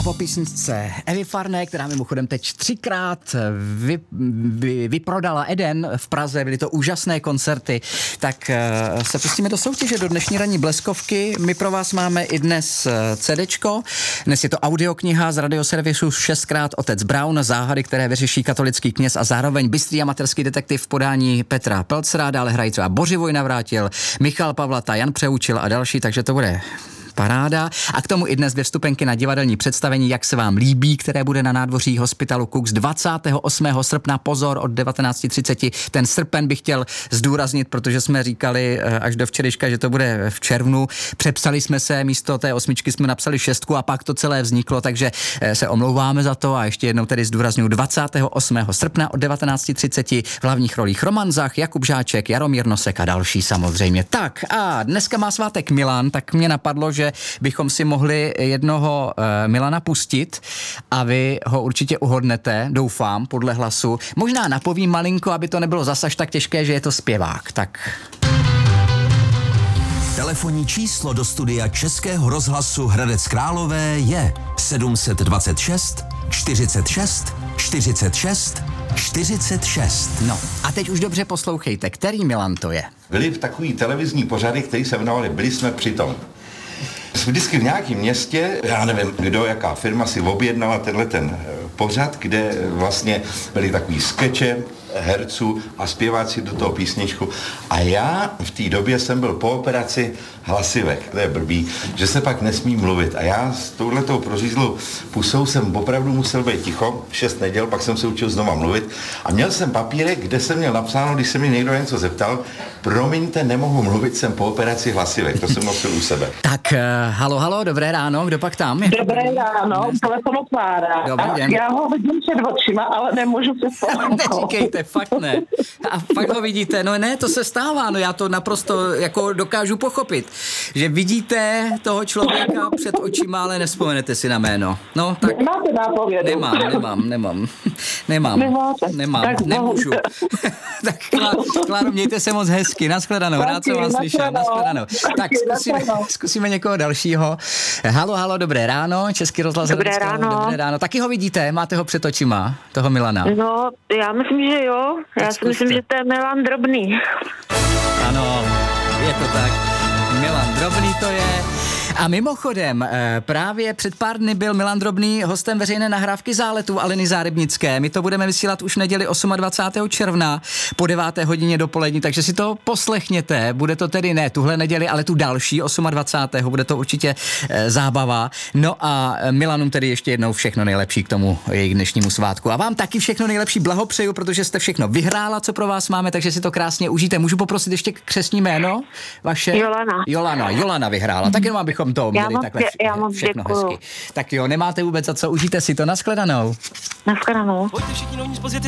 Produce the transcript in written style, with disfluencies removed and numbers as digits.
po písničce Evy Farné, která mimochodem teď 3krát vyprodala Eden v Praze, byly to úžasné koncerty, tak se pustíme do soutěže, do dnešní ranní bleskovky. My pro vás máme i dnes CDčko, dnes je to audiokniha z radioservisu 6x Otec Brown, záhady, které vyřeší katolický kněz a zároveň bystrý amatérský detektiv v podání Petra Pelcera, dále hrají třeba Bořivoj Navrátil, Michal Pavlata, Jan Přeučil a další, takže to bude paráda. A k tomu i dnes 2 vstupenky na divadelní představení Jak se vám líbí, které bude na nádvoří Hospitalu Kux 28. srpna, pozor, od 19:30. Ten srpen bych chtěl zdůraznit, protože jsme říkali až do včerejška, že to bude v červnu. Přepsali jsme se, místo té 8 jsme napsali 6 a pak to celé vzniklo, takže se omlouváme za to a ještě jednou tedy zdůraznuju 28. srpna od 19:30 v hlavních rolích Roman Zach, Jakub Žáček, Jaromír Nosek a další samozřejmě. Tak a dneska má svátek Milan, tak mě napadlo, že bychom si mohli jednoho Milana pustit a vy ho určitě uhodnete, doufám, podle hlasu. Možná napovím malinko, aby to nebylo zas až tak těžké, že je to zpěvák. Tak. Telefonní číslo do studia Českého rozhlasu Hradec Králové je 726 46 46 46. No a teď už dobře poslouchejte, který Milan to je? Byli v takový televizní pořady, který se jmenovali Byli jsme přitom. Vždycky v nějakém městě, já nevím, kdo, jaká firma si objednala tenhle pořad, kde vlastně byly takový skeče herců a zpěváci do toho písničku. A já v té době jsem byl po operaci hlasivek. To je blbý, že se pak nesmí mluvit. A já s touhletou prořízlou pusou jsem opravdu musel být ticho, 6 neděl, pak jsem se učil znova mluvit. A měl jsem papírek, kde jsem měl napsáno, když se mi někdo něco zeptal, promiňte, nemohu mluvit, jsem po operaci hlasivek. To jsem nosil u sebe. Tak, halo, dobré ráno, kdo pak tam? Dobré ráno, telefonu Klára. Dobrý den. Já ho vidím před očima, ale nemůžu se spolehnout. Neříkejte, fakt ne. A fakt ho vidíte, no ne, to se stává, no já to naprosto jako dokážu pochopit, že vidíte toho člověka před očima, ale nevzpomenete si na jméno. No, tak. Nemáte nápovědu? Nemám, tak nemůžu. Tak Kláro, mějte se moc hezky, nashledanou, rád jsem vás slyšel, nashledanou. Tak zkusíme někoho dalšího. Halo, dobré ráno, Český rozhlas. Dobré ráno. Taky ho vidíte, máte ho před očima, toho Milana. No, já myslím, že jo. Já si myslím, že to je Milan Drobný. Ano, je to tak. Milan Drobný to je. A mimochodem, právě před pár dny byl Milan Drobný hostem veřejné nahrávky Záletů Aleny Zárebnické. My to budeme vysílat už v neděli 28. června po 9. hodině dopolední, takže si to poslechněte. Bude to tedy ne tuhle neděli, ale tu další 28. Bude to určitě zábava. No a Milanům tedy ještě jednou všechno nejlepší k tomu jejich dnešnímu svátku. A vám taky všechno nejlepší blahopřeju, protože jste všechno vyhrála, co pro vás máme, takže si to krásně užijte. Můžu poprosit ještě křestní jméno vaše? Jolana vyhrála. Tak jenom abychom to měli takhle všechno hezky. Tak jo, nemáte vůbec za co, užijte si to, nashledanou. Nashledanou. Pojďte všichni, no nic, pozvěte